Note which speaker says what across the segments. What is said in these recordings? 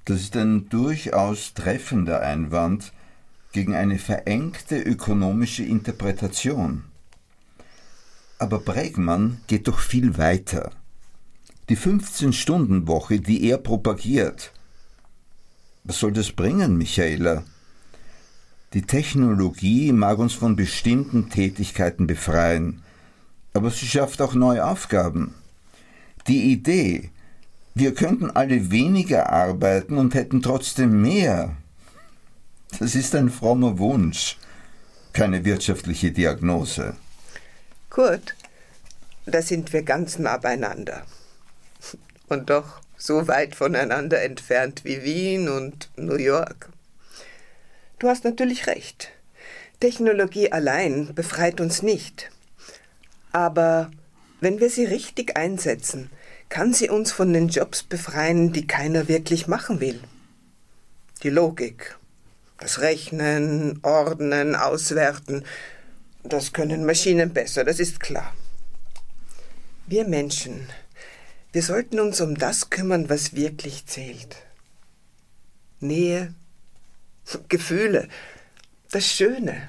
Speaker 1: Das ist ein durchaus treffender Einwand gegen eine verengte ökonomische Interpretation. Aber Bregmann geht doch viel weiter. Die 15-Stunden-Woche, die er propagiert. Was soll das bringen, Michaela? Die Technologie mag uns von bestimmten Tätigkeiten befreien, aber sie schafft auch neue Aufgaben. Die Idee, wir könnten alle weniger arbeiten und hätten trotzdem mehr, das ist ein frommer Wunsch, keine wirtschaftliche Diagnose.
Speaker 2: Kurt, da sind wir ganz nah beieinander. Und doch so weit voneinander entfernt wie Wien und New York. Du hast natürlich recht. Technologie allein befreit uns nicht. Aber wenn wir sie richtig einsetzen, kann sie uns von den Jobs befreien, die keiner wirklich machen will. Die Logik, das Rechnen, Ordnen, Auswerten, das können Maschinen besser, das ist klar. Wir Menschen, wir sollten uns um das kümmern, was wirklich zählt. Nähe, Gefühle, das Schöne.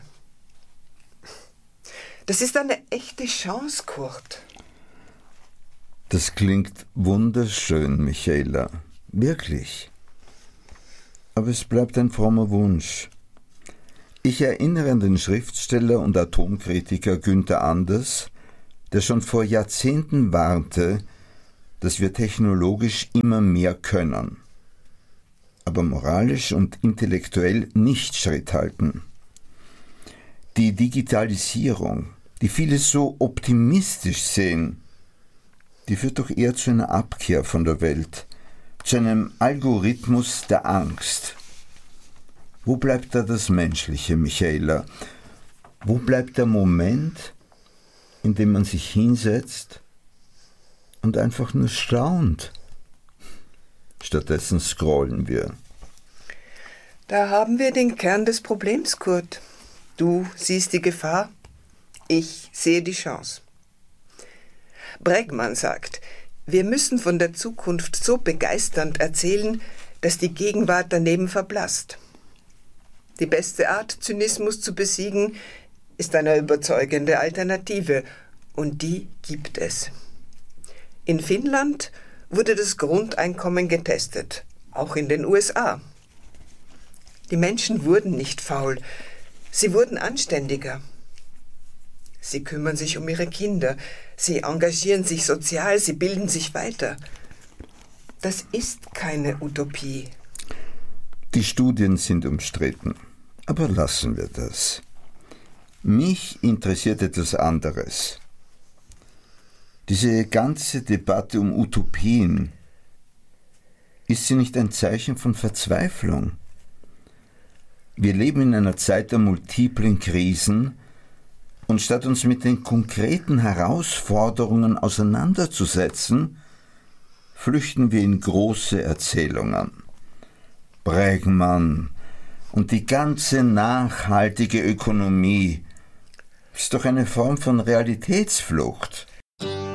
Speaker 2: Das ist eine echte Chance, Kurt.
Speaker 1: Das klingt wunderschön, Michaela. Wirklich. Aber es bleibt ein frommer Wunsch. Ich erinnere an den Schriftsteller und Atomkritiker Günther Anders, der schon vor Jahrzehnten warnte, dass wir technologisch immer mehr können, aber moralisch und intellektuell nicht Schritt halten. Die Digitalisierung, die viele so optimistisch sehen, die führt doch eher zu einer Abkehr von der Welt, zu einem Algorithmus der Angst. Wo bleibt da das Menschliche, Michaela? Wo bleibt der Moment, in dem man sich hinsetzt und einfach nur staunt? Stattdessen scrollen wir.
Speaker 2: Da haben wir den Kern des Problems, Kurt. Du siehst die Gefahr, ich sehe die Chance. Bregmann sagt, wir müssen von der Zukunft so begeisternd erzählen, dass die Gegenwart daneben verblasst. Die beste Art, Zynismus zu besiegen, ist eine überzeugende Alternative, und die gibt es. In Finnland wurde das Grundeinkommen getestet, auch in den USA. Die Menschen wurden nicht faul, sie wurden anständiger. Sie kümmern sich um ihre Kinder, sie engagieren sich sozial, sie bilden sich weiter. Das ist keine Utopie.
Speaker 1: Die Studien sind umstritten, aber lassen wir das. Mich interessiert etwas anderes. Diese ganze Debatte um Utopien, ist sie nicht ein Zeichen von Verzweiflung? Wir leben in einer Zeit der multiplen Krisen, und statt uns mit den konkreten Herausforderungen auseinanderzusetzen, flüchten wir in große Erzählungen. Bregmann und die ganze nachhaltige Ökonomie ist doch eine Form von Realitätsflucht.